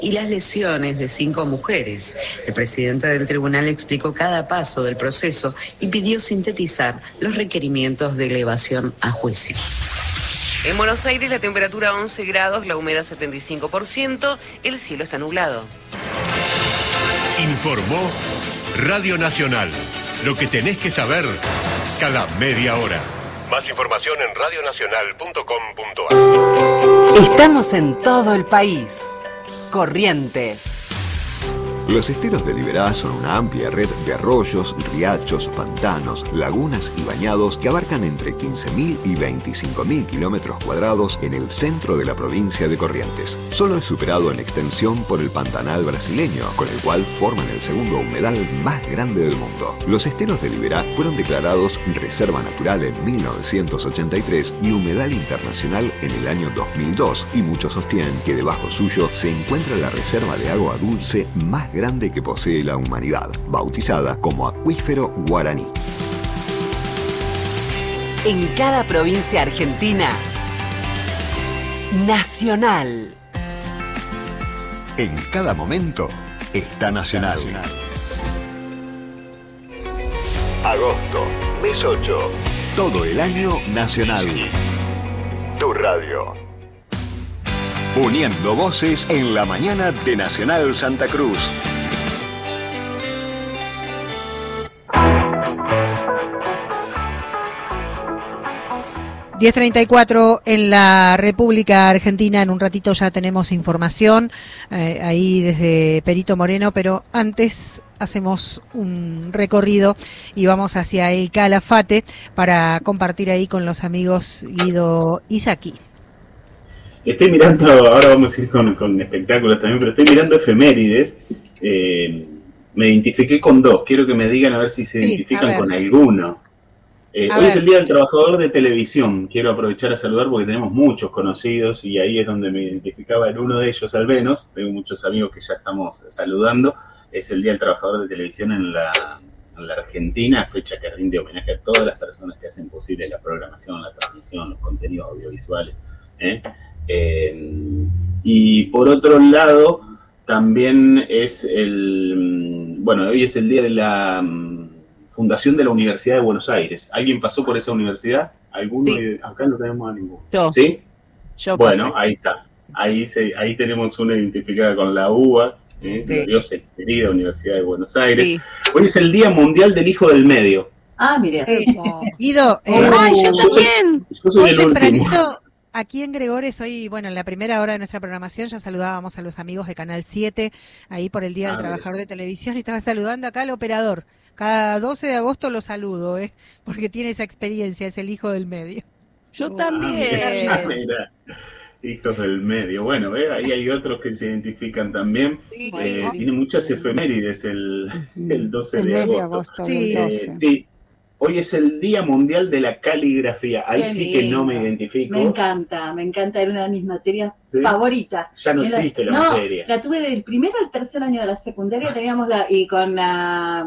y las lesiones de 5 mujeres. El presidente del tribunal explicó cada paso del proceso y pidió sintetizar los requerimientos de elevación a juicio. En Buenos Aires la temperatura 11 grados, la humedad 75%, el cielo está nublado. Informó Radio Nacional. Lo que tenés que saber cada media hora. Más información en radionacional.com.ar. Estamos en todo el país. Corrientes. Los esteros de Liberá son una amplia red de arroyos, riachos, pantanos, lagunas y bañados que abarcan entre 15.000 y 25.000 kilómetros cuadrados en el centro de la provincia de Corrientes. Solo es superado en extensión por el Pantanal brasileño, con el cual forman el segundo humedal más grande del mundo. Los esteros de Liberá fueron declarados Reserva Natural en 1983 y Humedal Internacional en el año 2002, y muchos sostienen que debajo suyo se encuentra la reserva de agua dulce más grande que posee la humanidad, bautizada como Acuífero Guaraní. En cada provincia argentina, Nacional. En cada momento está Nacional. Agosto, mes 8. Todo el año Nacional. Tu radio. Uniendo voces en la mañana de Nacional Santa Cruz. Diez 10:34 en la República Argentina. En un ratito ya tenemos información ahí desde Perito Moreno, pero antes hacemos un recorrido y vamos hacia el Calafate para compartir ahí con los amigos Guido y Saki. Estoy mirando, ahora vamos a ir con espectáculos también, pero estoy mirando efemérides. Me identifiqué con 2, quiero que me digan a ver si se identifican con alguno. Hoy es el Día del Trabajador de Televisión. Quiero aprovechar a saludar porque tenemos muchos conocidos y ahí es donde me identificaba en uno de ellos, al menos. Tengo muchos amigos que ya estamos saludando. Es el Día del Trabajador de Televisión en la Argentina, fecha que rinde homenaje a todas las personas que hacen posible la programación, la transmisión, los contenidos audiovisuales. Y por otro lado, también es hoy es el día de la fundación de la Universidad de Buenos Aires. ¿Alguien pasó por esa universidad? ¿Alguno? Sí. Acá no tenemos a ninguno. ¿Sí? Yo bueno, pasé. Ahí está. Ahí tenemos una identificada con la UBA, gloriosa y querida Universidad de Buenos Aires. Sí. Hoy es el Día Mundial del Hijo del Medio. Ah, mire. Sí. Guido, yo también. Yo soy el último. Aquí en Gregores hoy, en la primera hora de nuestra programación ya saludábamos a los amigos de Canal 7, ahí por el Día del Trabajador de Televisión, y estaba saludando acá al operador. Cada 12 de agosto lo saludo, porque tiene esa experiencia, es el hijo del medio. Yo también. Mira, hijos del medio. Bueno, ahí hay otros que se identifican también. Sí, tiene muchas efemérides el 12 de agosto. Sí. Hoy es el Día Mundial de la Caligrafía. Ahí sí que no me identifico. Me encanta, era una de mis materias favoritas. Ya no existe la materia. La tuve del primero al tercer año de la secundaria, teníamos con la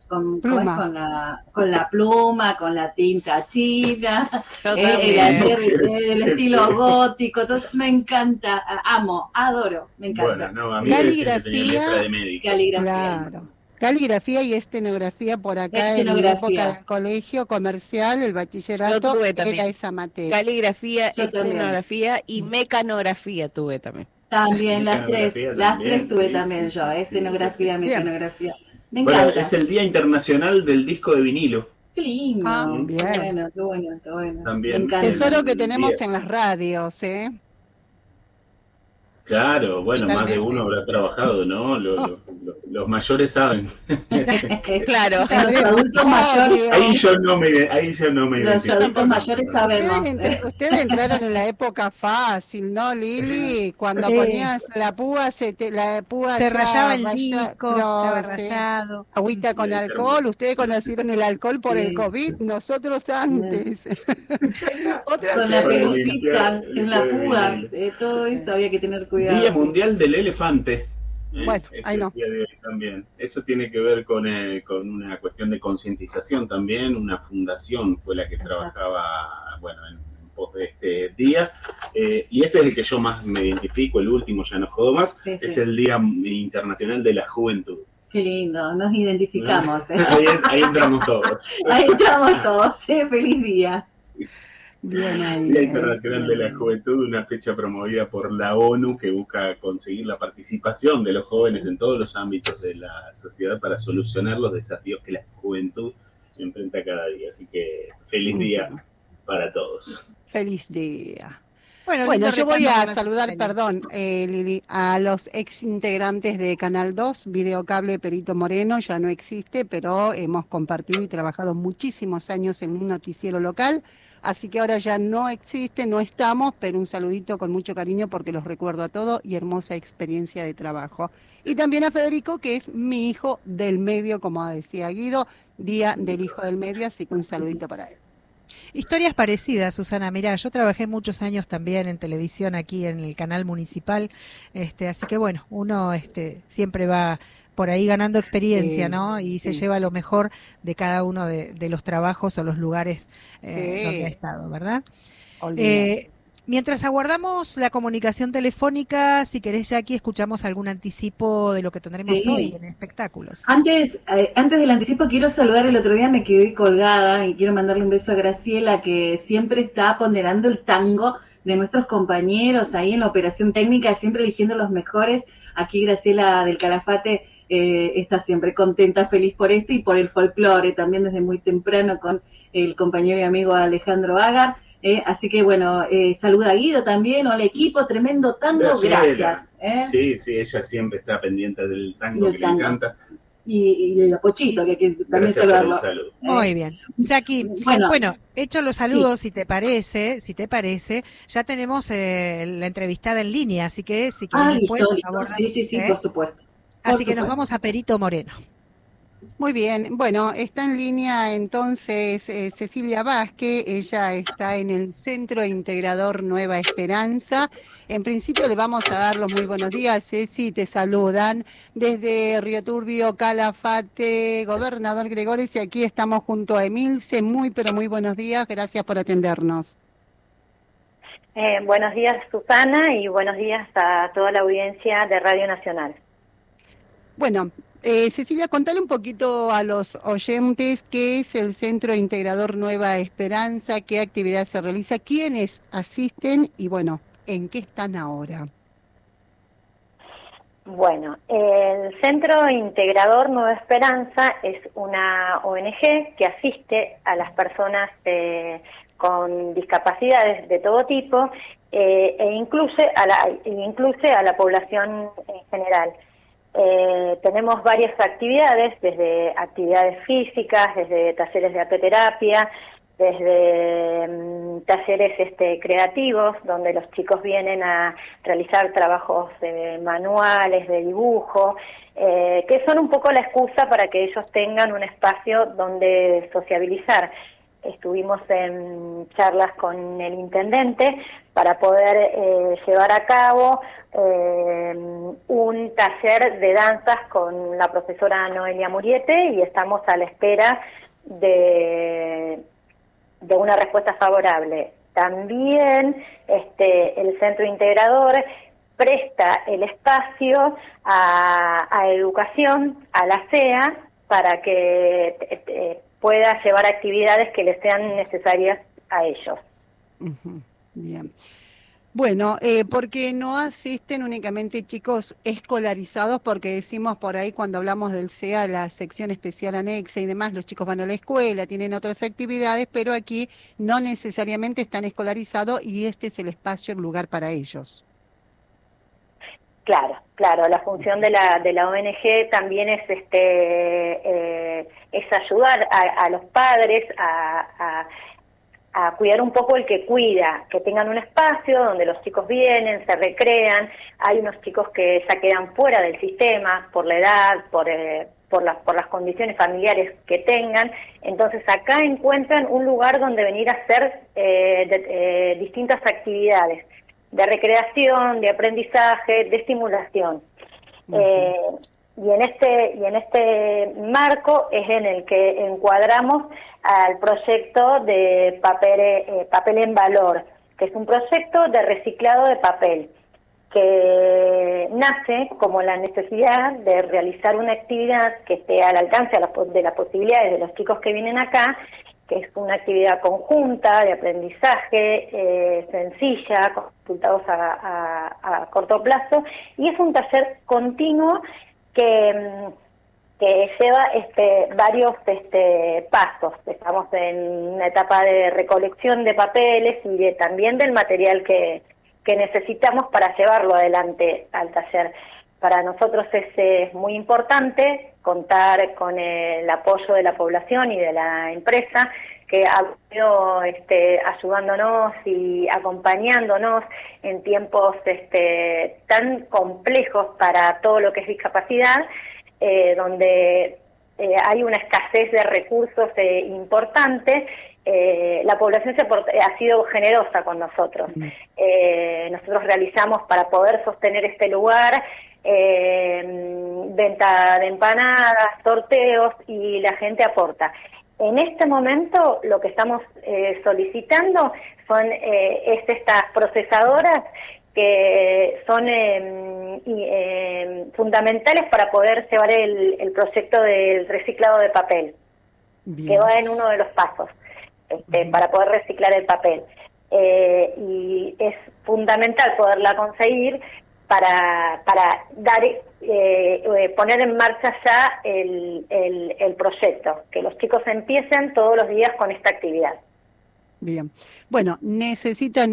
pluma, con la tinta china, el estilo gótico, entonces me encanta, adoro, me encanta. Bueno, a mí caligrafía de médico. Claro. Caligrafía y estenografía por acá en la época del colegio comercial, el bachillerato, era esa materia. Caligrafía, estenografía y mecanografía tuve también. También las tres tuve también yo, estenografía, mecanografía. Me encanta. Bueno, es el Día Internacional del Disco de Vinilo. Qué lindo. Bien. Qué bueno. También. Tesoro que tenemos en las radios, Claro, bueno, más de uno habrá trabajado, ¿no? Los mayores saben. Claro, los adultos mayores. Ahí yo no me identifico. Los adultos mayores sabemos. Ustedes entraron en la época fácil, ¿no, Lili? Cuando ponías la púa, se rayaba el disco, estaba rayado. Agüita con alcohol, ustedes conocieron el alcohol por el COVID, nosotros antes. Con la pelucita en la púa, todo eso había que tener cuidado. Día Mundial del Elefante. Bueno, ahí no. También. Eso tiene que ver con una cuestión de concientización también. Una fundación fue la que trabajaba, en pos de este día. Y este es el que yo más me identifico, el último, ya no jodo más, sí. Es el Día Internacional de la Juventud. Qué lindo, nos identificamos. Ahí entramos todos. Ahí entramos todos, feliz día. Sí. Bien, Día Internacional de la Juventud, una fecha promovida por la ONU que busca conseguir la participación de los jóvenes en todos los ámbitos de la sociedad para solucionar los desafíos que la juventud enfrenta cada día. Así que feliz día para todos. Feliz día. Bueno, yo voy a saludar, Lili, a los ex integrantes de Canal 2, Videocable Perito Moreno, ya no existe, pero hemos compartido y trabajado muchísimos años en un noticiero local. Así que ahora ya no existe, no estamos, pero un saludito con mucho cariño porque los recuerdo a todos y hermosa experiencia de trabajo. Y también a Federico, que es mi hijo del medio, como decía Guido, Día del Hijo del Medio, así que un saludito para él. Historias parecidas, Susana. Mirá, yo trabajé muchos años también en televisión aquí en el canal municipal, así que bueno, uno siempre va por ahí ganando experiencia, ¿no? Y se lleva lo mejor de cada uno de los trabajos o los lugares donde ha estado, ¿verdad? Mientras aguardamos la comunicación telefónica, si querés, Jackie, escuchamos algún anticipo de lo que tendremos hoy en espectáculos. Antes del anticipo, quiero saludar. El otro día me quedé colgada y quiero mandarle un beso a Graciela, que siempre está ponderando el tango de nuestros compañeros ahí en la operación técnica, siempre eligiendo los mejores. Aquí Graciela del Calafate está siempre contenta, feliz por esto y por el folclore, también desde muy temprano con el compañero y amigo Alejandro Agar. Así que bueno, saluda a Guido también, o al equipo, tremendo tango, gracias. Sí, ella siempre está pendiente del tango que le encanta. Y el Pochito, que también saludarlo. Muy bien. Jackie, bueno, hecho los saludos, si te parece, ya tenemos la entrevistada en línea, así que si querés después abordar. Sí, por supuesto. Así que nos vamos a Perito Moreno. Muy bien, bueno, está en línea entonces Cecilia Vázquez, ella está en el Centro Integrador Nueva Esperanza. En principio le vamos a dar los muy buenos días, Ceci, te saludan desde Río Turbio, Calafate, Gobernador Gregores, y aquí estamos junto a Emilce. Muy, pero muy buenos días, gracias por atendernos. Buenos días, Susana, y buenos días a toda la audiencia de Radio Nacional. Bueno, Cecilia, contale un poquito a los oyentes qué es el Centro Integrador Nueva Esperanza, qué actividad se realiza, quiénes asisten y, bueno, en qué están ahora. Bueno, el Centro Integrador Nueva Esperanza es una ONG que asiste a las personas con discapacidades de todo tipo e incluye a la población en general. Tenemos varias actividades, desde actividades físicas, desde talleres de arteterapia, desde talleres creativos, donde los chicos vienen a realizar trabajos manuales, de dibujo, que son un poco la excusa para que ellos tengan un espacio donde sociabilizar. Estuvimos en charlas con el intendente para poder llevar a cabo un taller de danzas con la profesora Noelia Muriete y estamos a la espera de una respuesta favorable. También el Centro Integrador presta el espacio a educación, a la CEA, para que pueda llevar actividades que les sean necesarias a ellos. Bien. Bueno, porque no asisten únicamente chicos escolarizados, porque decimos por ahí cuando hablamos del CEA, la sección especial anexa y demás, los chicos van a la escuela, tienen otras actividades, pero aquí no necesariamente están escolarizados y este es el espacio, el lugar para ellos. Claro, la función de la ONG también es ayudar a los padres a cuidar un poco el que cuida, que tengan un espacio donde los chicos vienen, se recrean. Hay unos chicos que ya quedan fuera del sistema por la edad, por las condiciones familiares que tengan. Entonces acá encuentran un lugar donde venir a hacer distintas actividades de recreación, de aprendizaje, de estimulación. Y en este marco es en el que encuadramos al proyecto de papel en valor, que es un proyecto de reciclado de papel, que nace como la necesidad de realizar una actividad que esté al alcance de las posibilidades de los chicos que vienen acá, que es una actividad conjunta de aprendizaje, sencilla, con resultados a corto plazo, y es un taller continuo que lleva varios pasos. Estamos en una etapa de recolección de papeles y también del material que necesitamos para llevarlo adelante al taller. Para nosotros es muy importante contar con el apoyo de la población y de la empresa, que ha venido ayudándonos y acompañándonos en tiempos tan complejos para todo lo que es discapacidad, donde hay una escasez de recursos importante. La población ha sido generosa con nosotros. Nosotros realizamos, para poder sostener este lugar, venta de empanadas, sorteos, y la gente aporta. En este momento lo que estamos solicitando son estas procesadoras que son fundamentales para poder llevar el proyecto del reciclado de papel. Bien. Que va en uno de los pasos para poder reciclar el papel. Y es fundamental poderla conseguir para dar poner en marcha ya el proyecto, que los chicos empiecen todos los días con esta actividad. Bien. Bueno, necesitan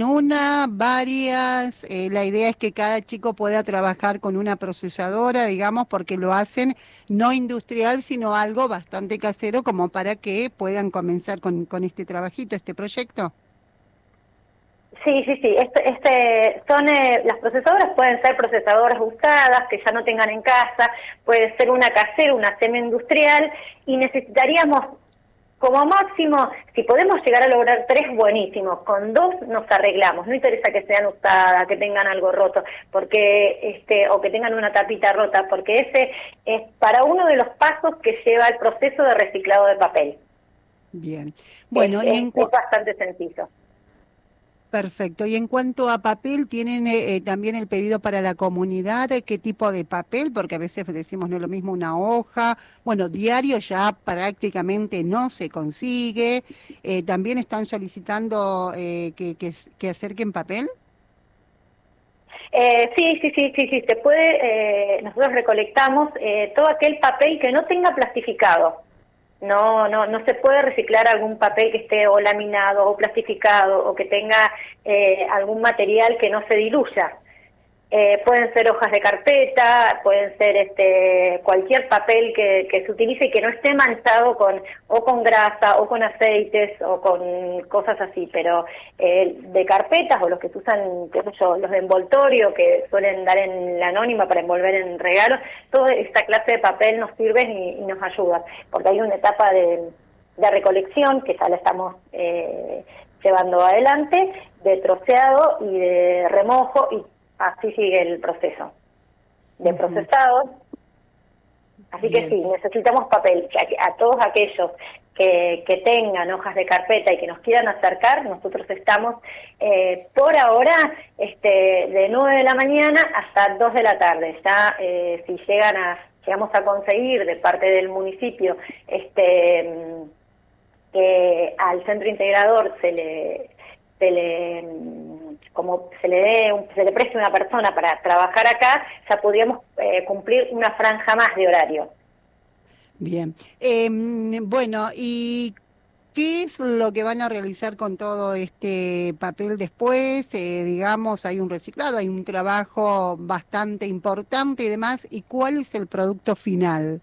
varias, la idea es que cada chico pueda trabajar con una procesadora, digamos, porque lo hacen no industrial, sino algo bastante casero, como para que puedan comenzar con este trabajito, este proyecto. Sí. Las procesadoras pueden ser procesadoras usadas, que ya no tengan en casa, puede ser una casera, una semi-industrial, y necesitaríamos, como máximo, si podemos llegar a lograr 3, buenísimo. Con 2 nos arreglamos. No interesa que sean usadas, que tengan algo roto, porque o que tengan una tapita rota, porque ese es para uno de los pasos que lleva el proceso de reciclado de papel. Bien. Bueno, es bastante sencillo. Perfecto. Y en cuanto a papel, ¿tienen también el pedido para la comunidad? ¿Qué tipo de papel? Porque a veces decimos no es lo mismo una hoja. Bueno, diario ya prácticamente no se consigue. ¿También están solicitando que acerquen papel? Sí, se puede. Nosotros recolectamos todo aquel papel que no tenga plastificado. No se puede reciclar algún papel que esté o laminado o plastificado, o que tenga algún material que no se diluya. Pueden ser hojas de carpeta, pueden ser cualquier papel que se utilice y que no esté manchado con grasa o con aceites o con cosas así, pero de carpetas, o los que se usan, qué sé yo, los de envoltorio que suelen dar en la anónima para envolver en regalos, toda esta clase de papel nos sirve y nos ayuda, porque hay una etapa de recolección que ya la estamos llevando adelante, de troceado y de remojo, y así sigue el proceso de procesado. Así que sí, necesitamos papel. A todos aquellos que tengan hojas de carpeta y que nos quieran acercar, nosotros estamos por ahora de 9 de la mañana hasta 2 de la tarde. Ya si llegamos a conseguir de parte del municipio que al centro integrador se le preste una persona para trabajar acá, ya podríamos cumplir una franja más de horario. Bien. Bueno, ¿y qué es lo que van a realizar con todo este papel después? Digamos, hay un reciclado, hay un trabajo bastante importante y demás, ¿y cuál es el producto final?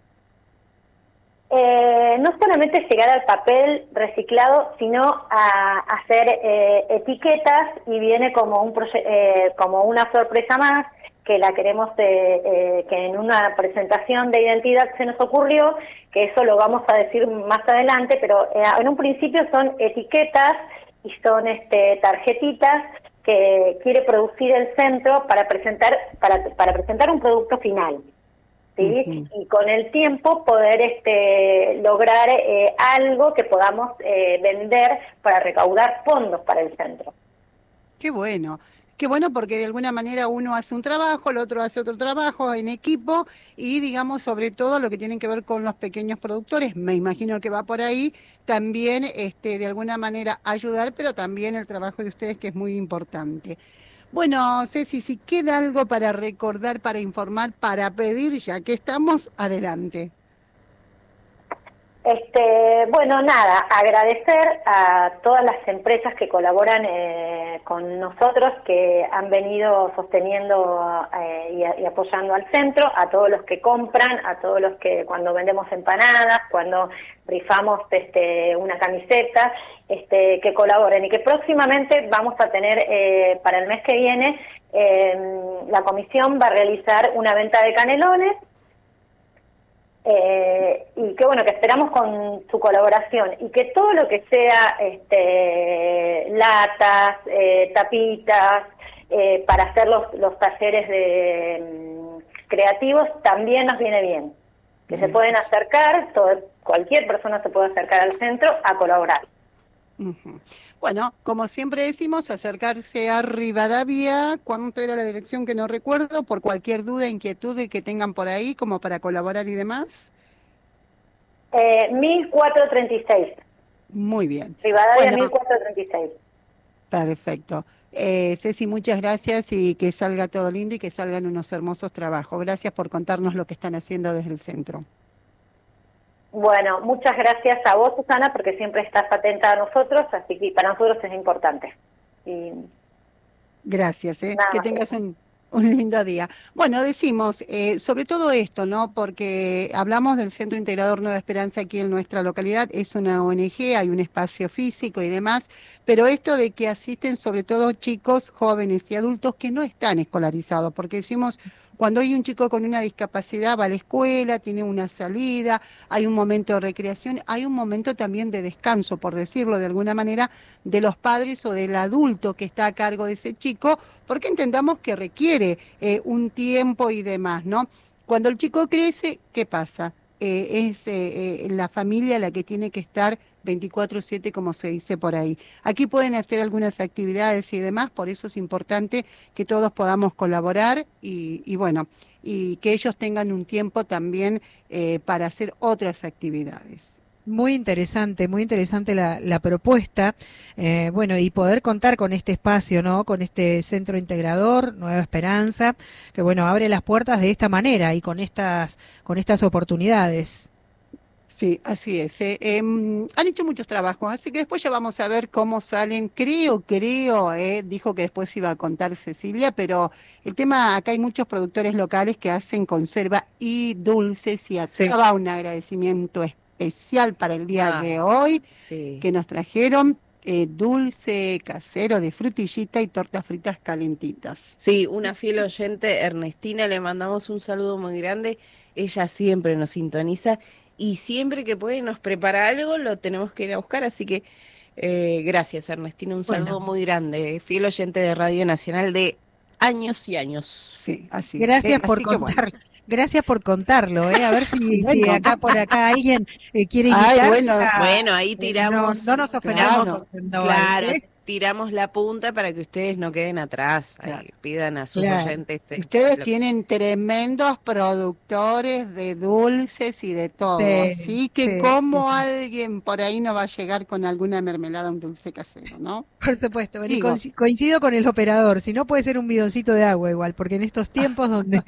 No solamente llegar al papel reciclado, sino a hacer etiquetas, y viene como una sorpresa más, que la queremos, que en una presentación de identidad se nos ocurrió, que eso lo vamos a decir más adelante, pero en un principio son etiquetas y son tarjetitas que quiere producir el centro para presentar un producto final. ¿sí? Y con el tiempo poder lograr algo que podamos vender para recaudar fondos para el centro. Qué bueno porque de alguna manera uno hace un trabajo, el otro hace otro trabajo en equipo y digamos sobre todo lo que tiene que ver con los pequeños productores, me imagino que va por ahí, también de alguna manera ayudar, pero también el trabajo de ustedes que es muy importante. Bueno, Ceci, si queda algo para recordar, para informar, para pedir, ya que estamos, adelante. Bueno, nada, agradecer a todas las empresas que colaboran con nosotros, que han venido sosteniendo y apoyando al centro, a todos los que compran, a todos los que cuando vendemos empanadas, cuando rifamos una camiseta, que colaboren, y que próximamente vamos a tener, para el mes que viene, la comisión va a realizar una venta de canelones, y que bueno, que esperamos con su colaboración, y que todo lo que sea latas, tapitas, para hacer los talleres creativos también nos viene bien, que se pueden acercar, cualquier persona se puede acercar al centro a colaborar. Bueno, como siempre decimos, acercarse a Rivadavia, ¿cuánto era la dirección que no recuerdo? Por cualquier duda, inquietud que tengan por ahí, como para colaborar y demás. 1436. Muy bien. Rivadavia, 1436. Perfecto. Ceci, muchas gracias y que salga todo lindo y que salgan unos hermosos trabajos. Gracias por contarnos lo que están haciendo desde el centro. Bueno, muchas gracias a vos, Susana, porque siempre estás atenta a nosotros, así que para nosotros es importante. Gracias, que tengas un lindo día. Bueno, decimos, sobre todo esto, ¿no? Porque hablamos del Centro Integrador Nueva Esperanza aquí en nuestra localidad, es una ONG, hay un espacio físico y demás, pero esto de que asisten sobre todo chicos, jóvenes y adultos que no están escolarizados, porque decimos, cuando hay un chico con una discapacidad va a la escuela, tiene una salida, hay un momento de recreación, hay un momento también de descanso, por decirlo de alguna manera, de los padres o del adulto que está a cargo de ese chico, porque entendamos que requiere un tiempo y demás, ¿no? Cuando el chico crece, ¿qué pasa? Es la familia la que tiene que estar 24/7, como se dice por ahí. Aquí pueden hacer algunas actividades y demás, por eso es importante que todos podamos colaborar y bueno, y que ellos tengan un tiempo también para hacer otras actividades. Muy interesante la propuesta, bueno, y poder contar con este espacio, ¿no? Con este centro integrador, Nueva Esperanza, que bueno, abre las puertas de esta manera y con estas oportunidades. Sí, así es. Han hecho muchos trabajos, así que después ya vamos a ver cómo salen. Creo, dijo que después iba a contar Cecilia, pero el tema, acá hay muchos productores locales que hacen conserva y dulces, y acá va un agradecimiento especial para el día de hoy, que nos trajeron dulce casero de frutillita y tortas fritas calentitas. Sí, una fiel oyente, Ernestina, le mandamos un saludo muy grande. Ella siempre nos sintoniza y siempre que puede nos prepara algo, lo tenemos que ir a buscar, así que gracias, Ernestina, un saludo muy grande, fiel oyente de Radio Nacional de años y años. Sí, así. Gracias por contarlo. Bueno. Gracias por contarlo, a ver si por acá alguien quiere invitar. Bueno, ahí tiramos. No nos ofendamos. Claro, tiramos la punta para que ustedes no queden atrás. Ahí, pidan a sus oyentes. Ustedes tienen tremendos productores de dulces y de todo. Así que alguien por ahí no va a llegar con alguna mermelada, un dulce casero, ¿no? Por supuesto, coincido con el operador. Si no, puede ser un bidoncito de agua igual, porque en estos tiempos donde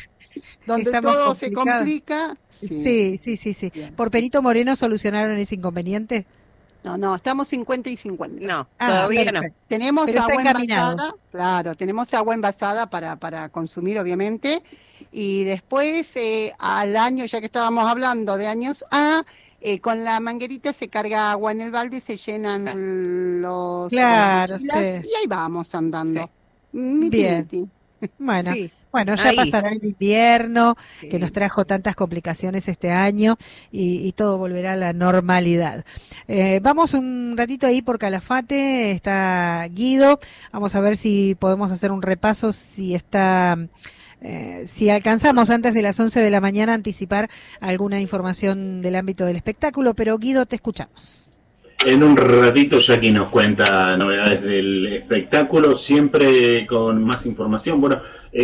todo se complica. Sí. Bien. ¿Por Perito Moreno solucionaron ese inconveniente? No, estamos 50 y 50. No, todavía no. Tenemos agua envasada, tenemos agua envasada para consumir, obviamente, y después al año, ya que estábamos hablando de años con la manguerita se carga agua en el balde y se llenan los... Claro, y ahí vamos andando. Bien. Bueno, ya pasará el invierno, que nos trajo tantas complicaciones este año, y todo volverá a la normalidad. Vamos un ratito ahí por Calafate, está Guido, vamos a ver si podemos hacer un repaso, si está si alcanzamos antes de las 11 de la mañana anticipar alguna información del ámbito del espectáculo, pero Guido, te escuchamos. En un ratito Jackie nos cuenta novedades del espectáculo, siempre con más información. Bueno,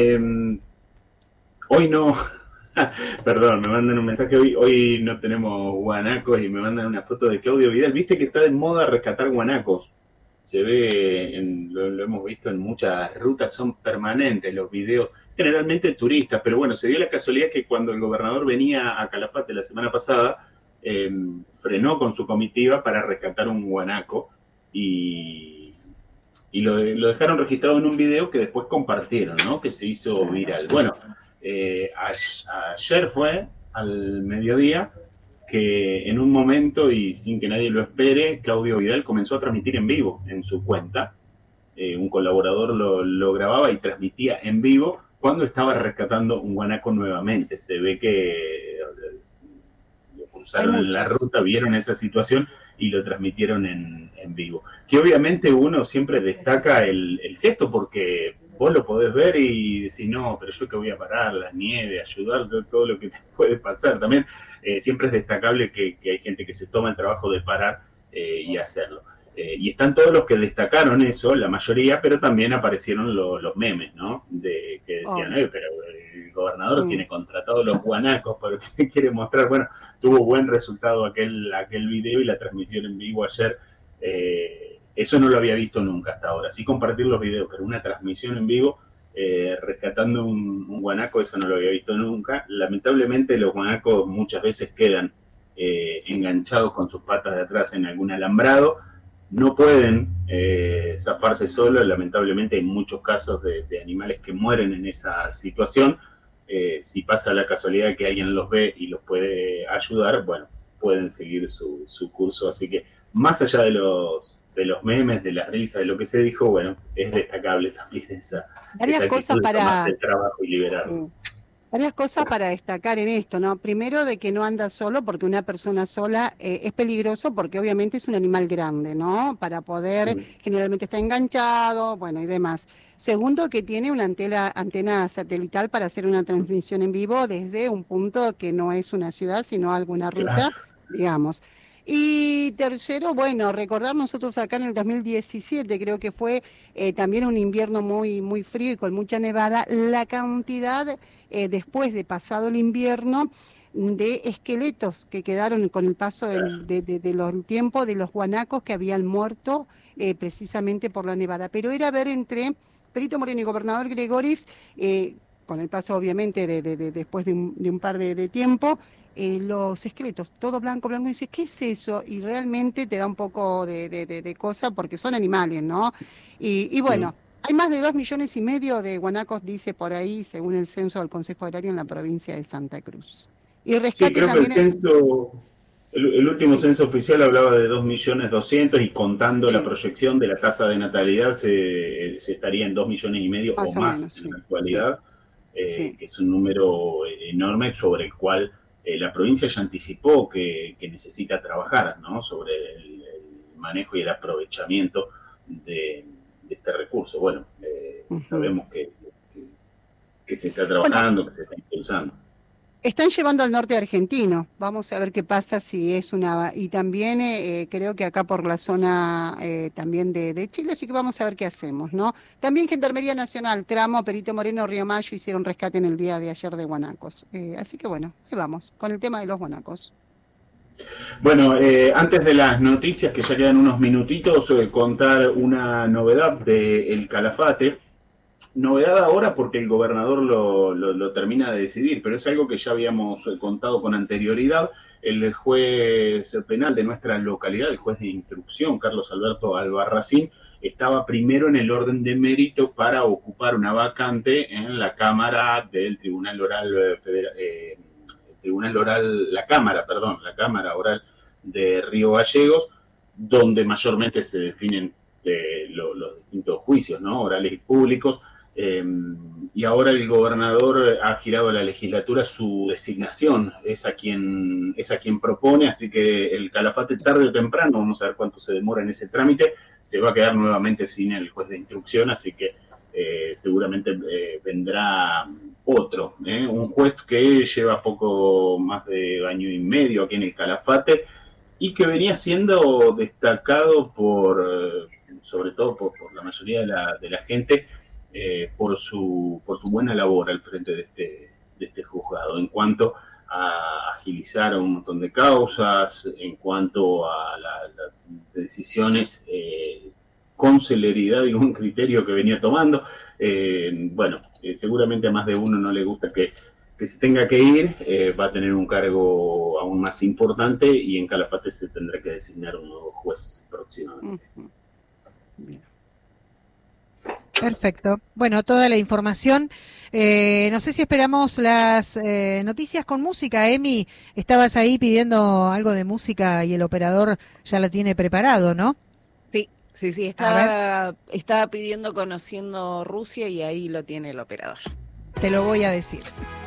hoy no, perdón, me mandan un mensaje, hoy no tenemos guanacos y me mandan una foto de Claudio Vidal. Viste que está de moda rescatar guanacos. Se ve, lo hemos visto en muchas rutas, son permanentes los videos, generalmente turistas, pero bueno, se dio la casualidad que cuando el gobernador venía a Calafate la semana pasada, frenó con su comitiva para rescatar un guanaco y lo dejaron registrado en un video que después compartieron, ¿no? Que se hizo viral. Bueno, ayer fue al mediodía que en un momento y sin que nadie lo espere, Claudio Vidal comenzó a transmitir en vivo en su cuenta. Un colaborador lo grababa y transmitía en vivo cuando estaba rescatando un guanaco nuevamente. Se ve que lo cruzaron en la ruta, vieron esa situación y lo transmitieron en vivo. Que obviamente uno siempre destaca el gesto porque vos lo podés ver y decís, no, pero yo que voy a parar, la nieve, ayudar, todo lo que te puede pasar. También siempre es destacable que hay gente que se toma el trabajo de parar y hacerlo. Y están todos los que destacaron eso, la mayoría, pero también aparecieron los memes, ¿no? Que decían, pero el gobernador tiene contratado los guanacos, ¿por qué quiere mostrar? Bueno, tuvo buen resultado aquel video y la transmisión en vivo ayer. Eso no lo había visto nunca hasta ahora. Sí compartir los videos, pero una transmisión en vivo rescatando un guanaco, eso no lo había visto nunca. Lamentablemente los guanacos muchas veces quedan enganchados con sus patas de atrás en algún alambrado. No pueden zafarse solos. Lamentablemente hay muchos casos de animales que mueren en esa situación. Si pasa la casualidad que alguien los ve y los puede ayudar, bueno, pueden seguir su curso. Así que más allá de los memes, de las risas, de lo que se dijo, bueno, es destacable también esa cosas para el trabajo y liberarlo. Varias cosas para destacar en esto, ¿no? Primero, de que no anda solo, porque una persona sola es peligroso, porque obviamente es un animal grande, ¿no? Para poder, generalmente está enganchado, bueno, y demás. Segundo, que tiene una antena satelital para hacer una transmisión en vivo desde un punto que no es una ciudad, sino alguna ruta, digamos. Y tercero, bueno, recordar nosotros acá en el 2017, creo que fue también un invierno muy, muy frío y con mucha nevada, la cantidad, después de pasado el invierno, de esqueletos que quedaron con el paso del tiempo de los guanacos que habían muerto precisamente por la nevada. Pero era ver entre Perito Moreno y Gobernador Gregoris, con el paso obviamente después de un par de tiempo, los esqueletos, todo blanco, y dices, ¿qué es eso? Y realmente te da un poco de cosa porque son animales, ¿no? Y bueno, hay más de 2,5 millones de guanacos, dice por ahí, según el censo del Consejo Agrario en la provincia de Santa Cruz. Y rescate creo también que el último censo oficial hablaba de 2.200.000 y contando la proyección de la tasa de natalidad se estaría en 2,5 millones o más en la actualidad, que es un número enorme sobre el cual la provincia ya anticipó que necesita trabajar, ¿no? Sobre el manejo y el aprovechamiento de este recurso. Bueno, sabemos que se está trabajando, que se está impulsando. Están llevando al norte argentino, vamos a ver qué pasa si es una... Y también creo que acá por la zona también de Chile, así que vamos a ver qué hacemos, ¿no? También Gendarmería Nacional, Tramo, Perito Moreno, Río Mayo hicieron rescate en el día de ayer de guanacos. Así que bueno, ahí vamos, con el tema de los guanacos. Bueno, antes de las noticias, que ya quedan unos minutitos, contar una novedad del Calafate. Novedad ahora porque el gobernador lo termina de decidir, pero es algo que ya habíamos contado con anterioridad. El juez penal de nuestra localidad, el juez de instrucción, Carlos Alberto Albarracín, estaba primero en el orden de mérito para ocupar una vacante en la Cámara del Tribunal Oral Federal, la Cámara Oral de Río Gallegos, donde mayormente se definen los distintos juicios, ¿no? Orales y públicos, y ahora el gobernador ha girado a la legislatura su designación, es a quien propone, así que el Calafate tarde o temprano, vamos a ver cuánto se demora en ese trámite, se va a quedar nuevamente sin el juez de instrucción, así que seguramente vendrá otro, un juez que lleva poco más de año y medio aquí en el Calafate y que venía siendo destacado sobre todo por la mayoría de la gente, por su buena labor al frente de este juzgado, en cuanto a agilizar un montón de causas, en cuanto a las decisiones con celeridad y un criterio que venía tomando. Seguramente a más de uno no le gusta que se tenga que ir, va a tener un cargo aún más importante y en Calafate se tendrá que designar un nuevo juez próximamente. Bien. Perfecto. Bueno, toda la información. No sé si esperamos las noticias con música. Emi, estabas ahí pidiendo algo de música y el operador ya la tiene preparado, ¿no? Sí, estaba pidiendo Conociendo Rusia y ahí lo tiene el operador. Te lo voy a decir.